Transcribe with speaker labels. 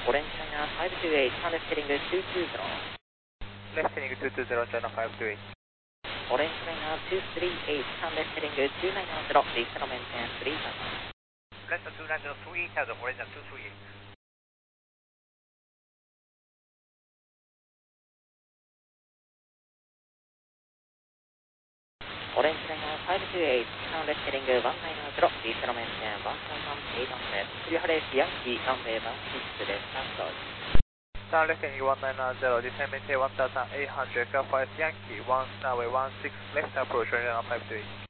Speaker 1: Orange China 528, turn left heading 220.
Speaker 2: Left heading 220, China 528.
Speaker 1: Orange China 238, turn left heading 290, descend on maintain 3000.
Speaker 2: Left 290, 3000, Orange 238.
Speaker 1: Orange China 528, turn left heading 190, descend on maintain 1800, Three Yankee, runway 16 です。
Speaker 2: Turn left heading 190, descend maintain 1800, Car 5 Yankee, 1 runway 16, left approach, runway 528.